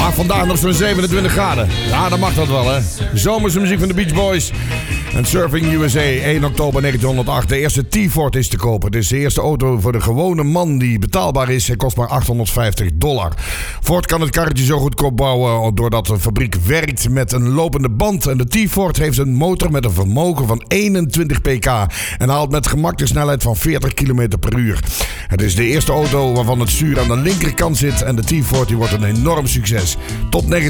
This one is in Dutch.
Ach, vandaag nog zo'n 27 graden. Ja, dan mag dat wel, hè. Zomerse muziek van de Beach Boys. En Surfing USA, 1 oktober 1908. De eerste T-Ford is te kopen. Het is de eerste auto voor de gewone man die betaalbaar is. Hij kost maar $850. Ford kan het karretje zo goedkoop bouwen doordat de fabriek werkt met een lopende band. En de T-Ford heeft een motor met een vermogen van 21 pk. En haalt met gemak de snelheid van 40 km per uur. Het is de eerste auto waarvan het stuur aan de linkerkant zit. En de T-Ford die wordt een enorm succes. Tot